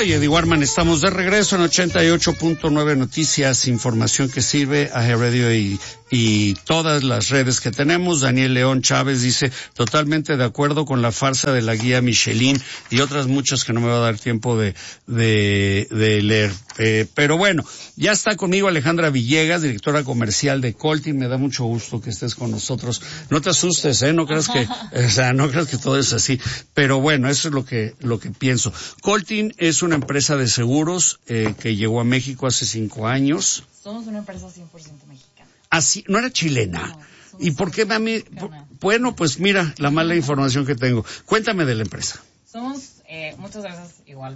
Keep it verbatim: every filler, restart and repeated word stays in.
Soy Eddie Warman, estamos de regreso en ochenta y ocho punto nueve Noticias, información que sirve a Radio y, y todas las redes que tenemos. Daniel León Chávez dice, totalmente de acuerdo con la farsa de la guía Michelin y otras muchas que no me va a dar tiempo de, de, de leer. Eh, pero bueno, ya está conmigo Alejandra Villegas, directora comercial de Coltin. Me da mucho gusto que estés con nosotros. No te asustes, eh, no creas que, o sea, no creas que todo es así. Pero bueno, eso es lo que, lo que pienso. Coltin es una empresa de seguros, eh, que llegó a México hace cinco años. Somos una empresa cien por ciento mexicana. Así, no era chilena. No, ¿y por qué a mí? Bueno, pues mira, la mala información que tengo. Cuéntame de la empresa. Somos, eh, muchas gracias igual